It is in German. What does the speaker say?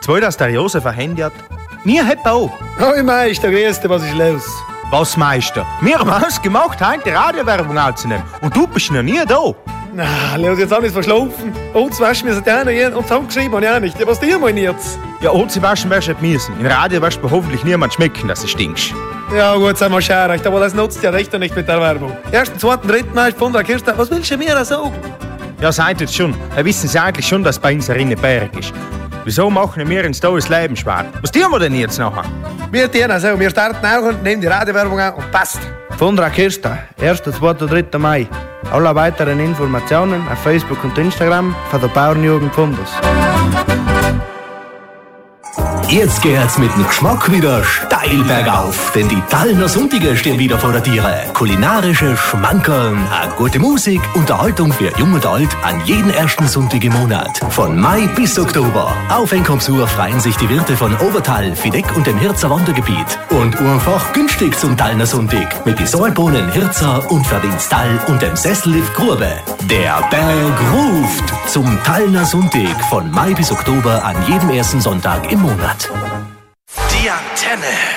wohl, dass der Josef ein Handy hat? Nie hat er auch. Hoi Meister, grüß dich, was ist los? Was, Meister? Wir haben ausgemacht, heute Radiowerbung aufzunehmen. Und du bist noch nie da. Na, los, jetzt habe ich es verschlafen. Und das Waschen müssen die noch gehen. Und zusammengeschrieben habe ich auch nicht. Was dir mal jetzt? Ja, und sie waschen wirst du nicht müssen. In Radio wirst du hoffentlich niemand schmecken, dass du stinkst. Ja gut, sei mal scherecht, aber das nutzt ja recht nicht mit der Werbung. 1., 2., 3. Mal von der Kirste. Was willst du mir da sagen? Ja, seid jetzt schon. Da wissen sie eigentlich schon, dass bei uns ein Berg ist. Wieso machen wir uns da das Leben schwer? Was tun wir denn jetzt nachher? Wir tun also, wir starten auch und nehmen die Radiowerbung an und passt. Von der Kirste, 1., 2., 3. Mai. Alle weiteren Informationen auf Facebook und Instagram von der Bauernjugend Fundus. Jetzt geht's mit dem Geschmack wieder steil bergauf, denn die Tallner Sonntage stehen wieder vor der Tiere. Kulinarische Schmankerln, eine gute Musik, Unterhaltung für Jung und Alt an jeden ersten Sonntag im Monat. Von Mai bis Oktober. Auf Einkommensur freuen sich die Wirte von Obertal, Fideck und dem Hirzer Wandergebiet. Und einfach günstig zum Tallner Sonntag mit die Sohlbohnen Hirzer und Verdienstall und dem Sessellift Grube. Der Berg ruft zum Tallner Sonntag von Mai bis Oktober an jedem ersten Sonntag im Monat. Die Antenne.